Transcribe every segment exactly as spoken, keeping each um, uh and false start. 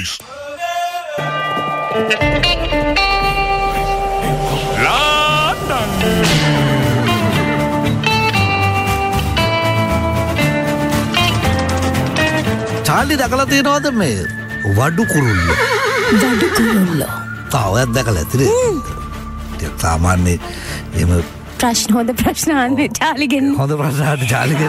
Nice. Charlie දැකලා තියෙනවද මේ වඩු කුරුල්ලෝ? වඩු කුරුල්ලෝ. තාවයක් දැකලා ඇතිනේ. ඒක සාමාන්‍ය එහෙම ප්‍රශ්න හොඳ ප්‍රශ්න අහන්නේ චාලිගෙන්. හොඳ ප්‍රශ්න අහන්නේ චාලිගෙන්.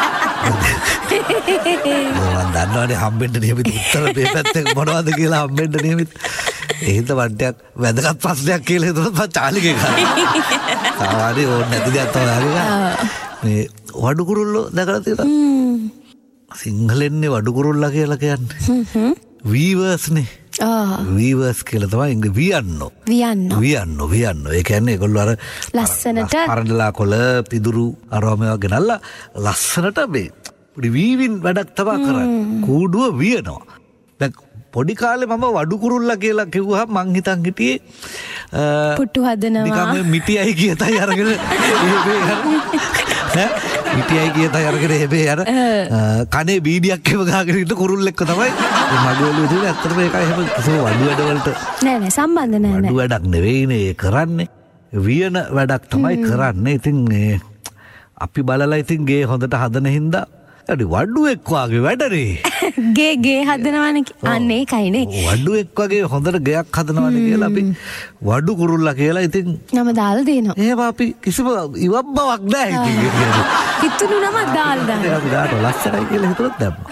මම දන්නවනේ හම්බෙන්න නියමිත උත්තර මේ පැත්තේ මොනවද කියලා හම්බෙන්න නියමිත. එහෙත් වඩයක් වැදගත් ප්‍රශ්නයක් කියලා හිතුවොත් මම චාලිගෙන් අහනවා. සාමාන්‍ය ඕනේ නැති දෙයක් තමයි අහන්නේ. මේ වඩු කුරුල්ලෝ දැකලා තියෙනවද? සිංහලෙන්නේ වඩු කුරුල්ලා කියලා කියන්නේ. වීවර්ස්නේ. ආ වීවර්ස් කියලා තමයි ඉංග්‍රීසි වියන්නෝ. වියන්නෝ. වියන්නෝ වියන්නෝ. ඒ කියන්නේ ඒගොල්ලෝ අර ලස්සනට පරණලා කොළ පිදුරු අරවම ගෙනල්ලා ලස්සනට මේ පොඩි වීවින් වැඩක් තමයි කරන්නේ. කූඩුව වියනවා. දැන් පොඩි කාලේ මම වඩු කුරුල්ලා කියලා කිව්වහම මං හිතන් හිටියේ පුට්ටු හදනවා. නිකන් මිටියයි කියතයි අරගෙන ඈ මිටියයි කියතයි අරගෙන හැබැයි අර කනේ බීඩියක් එම ගහගෙන ඉන්න කුරුල්ලෙක්ව තමයි මගේ ඔළුවේ තියෙන. ඇත්තටම ඒක එහෙම කිසිම වඩු වැඩ වලට නෑ නෑ සම්බන්ධ නෑ නෑ. වඩු වැඩක් නෙවෙයිනේ කරන්නේ. වියන වැඩක් තමයි කරන්නේ. ඉතින් අපි බලලා ඉතින් ගේ හොඳට හදන හින්දා අඩි වඩුවෙක් වගේ වැඩනේ. ගේ ගේ හදනවනේ. අන්න ඒකයිනේ. වඩුවෙක් වගේ හොඳට ගයක් හදනවනේ කියලා අපි වඩු කුරුල්ලා කියලා ඉතින් නම දාලා දෙනවා. එහෙම අපි කිසිම ඉවක් බවක් නැහැ ඉතින්. හිතුණු නම දාලා දානවා. අපි දාට ලස්සනයි කියලා හිතුවත් දැම්මා.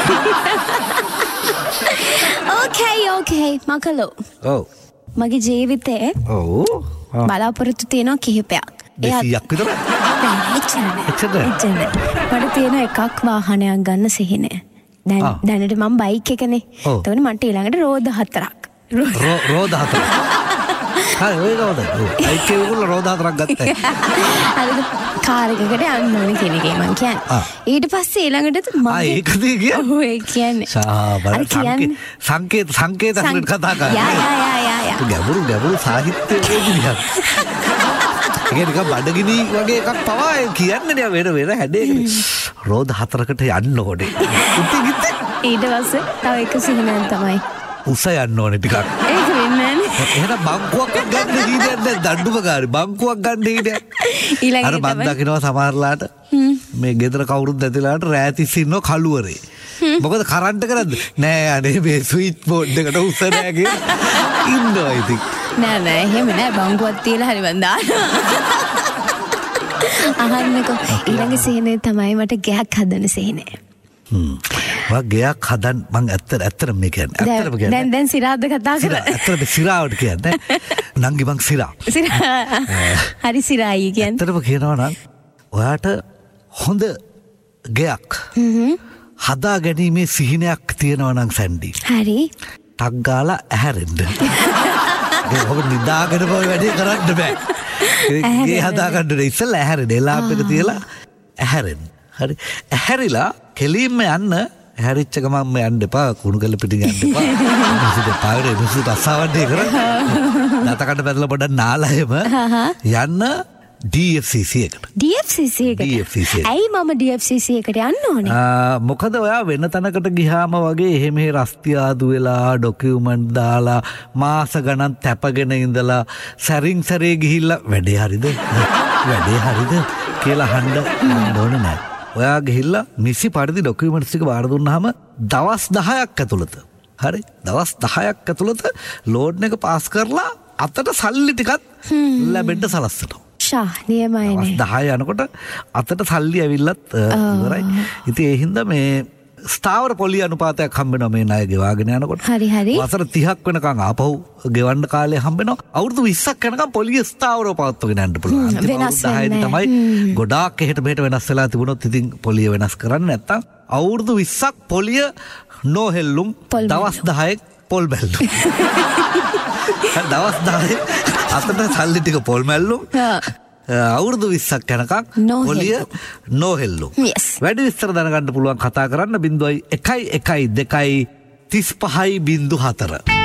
ඕකේ ඕකේ මකලෝ. ඔව්. මගේ ජීවිතේ ඔව්. බලාපොරොත්තු තියෙනවා කිහිපයක්. දෙසීයක් විතර. එච්චරද? මට තියෙන එකක් වාහනයක් ගන්න සිහිනේ. දැන් දැනට මම බයික් එකනේ. එතකොට මට ඊළඟට රෝද හතරක්. රෝද හතරක්. හරි ඔය ගාවද? බයික් එකේ උගල රෝද හතරක් ගත්තා. හරිද? කාර් එකකට යන්න ඕනේ කියන එකයි මං කියන්නේ. ඊට පස්සේ ඊළඟට මම ආ ඒකද කියන්නේ? ඔව් ඒ කියන්නේ. සාබර සංකේත සංකේත හරියට කතා කරන්නේ. යා යා යා යා. ගැඹුරු ගැඹුරු සාහිත්‍යයේ විදිහක්. ඒක නිකන් බඩගිනි වගේ එකක් පවා කියන්නේ නෑ වෙන වෙන හැඩයකට. රෝද හතරකට යන්න ඕනේ. ඉතින් ඉතින් ඊට පස්සේ තව එක සිහිනක් තමයි. උස යන්න ඕනේ ටිකක්. ඒක වෙන්නේ නෑනේ. එහෙනම් බංකුවක් ගන්න කීයක් දැන් දඬුම ගානේ බංකුවක් ගන්න කීයක්. ඊළඟට අර මන් දකින්නවා සමහරලාට මේ ගෙදර කවුරුත් නැතිලාට රෑතිස් ඉන්නව කළුවරේ. මොකද කරන්ට් එක නැද්ද? නෑ අනේ මේ ස්විච් බෝඩ් එකට උස නෑ කියලා ඉන්නවා ඉතින්. නෑ නෑ එහෙම නෑ බංකුවක් තියලා හරි මන් දානවා. අහන්නකෝ ඊළඟ සිහිනේ තමයි මට ගයක් හදන සිහිනේ. හ්ම්. වා ගයක් හදන්න මං ඇත්ත ඇත්තටම මේ කියන්නේ. ඇත්තටම කියන්නේ. දැන් දැන් සිරාද්ද කතා කරා. ඇත්තටම සිරාවට කියන්නේ. නංගි මං සිරා. සිරා. හරි සිරායි කියන්නේ. ඇත්තටම කියනවා නම් ඔයාට හොඳ ගයක් හදා ගැනීමේ සිහිනයක් තියෙනවා නම් සැන්ඩි. හරි. ටක් ගාලා ඇහැරෙන්න. ඒක ඔබ නිදාගෙන පොයි වැඩේ කරන්න බෑ. ගේ හදා ගන්න ඉස්සෙල්ලා ඇහැරෙන්න. එලාප් එක තියලා ඇහැරෙන්න. හරි. ඇහැරිලා කෙලින්ම යන්න. ඇහැරිච්ච ගමන් මේ යන්න එපා. කුණු කළ පිටින් යන්න එපා. මුසුද පාරේ මුසුද අසවන්නේ කර. නැතකට බැලලා පොඩක් නාලයෙම යන්න D F C C එකට. D F C C එකට. D F C C. ඇයි මම D F C C එකට යන්න ඕනේ? මොකද ඔයා වෙන තැනකට ගියාම වගේ එහෙම රස්තියාදු වෙලා ඩොකියුමන්ට් දාලා මාස ගණන් තැපගෙන ඉඳලා සැරින් සැරේ ගිහිල්ලා වැඩේ හරිද? වැඩේ හරිද කියලා අහන්න ඕනේ නෑ. ඔයා ගිහිල්ලා නිසි පරිදි ඩොකියුමන්ට්ස් ටික බාර දුන්නාම දවස් දහයක් ඇතුළත හරි දවස් දහයක් ඇතුළත ලෝඩ් එක පාස් කරලා අතට සල්ලි ටිකක් ලැබෙන්න සලස්සනවා. ෂා නියමයිනේ. දහය යනකොට අතට සල්ලි ඇවිල්ලත් ඉවරයි. ඉතින් ඒ හින්දා මේ ස්ථාවර පොලිය අනුපාතයක් හම්බෙනවා මේ ණය ගෙවාගෙන යනකොට. හරි හරි. වසර තිහක් වෙනකන් ආපහු ගෙවන්න කාලේ හම්බෙනවා. අවුරුදු විස්සක් යනකම් පොලිය ස්ථාවරව පවත්වාගෙන යන්න පුළුවන්. අන්තිම අවුරුදු දහයේදී තමයි ගොඩාක් එහෙට මෙහෙට වෙනස් වෙලා තිබුණොත් ඉතින් පොලිය වෙනස් කරන්න නැත්තම් අවුරුදු විස්සක් පොලිය නොහෙල්ලුම් දවස් දහයක් පොල් බැල්ලුම්. දවස් දහය අතට සල්ලි ටික පොල් මැල්ලුම්. අවුරුදු විස්සක් යනකම් පොලිය නොහෙල්ලුම්. වැඩි විස්තර දැනගන්න පුළුවන් කතා කරන්න බිංදුවයි එකයි එකයි දෙකයි තිස් පහයි බිංදු හතර.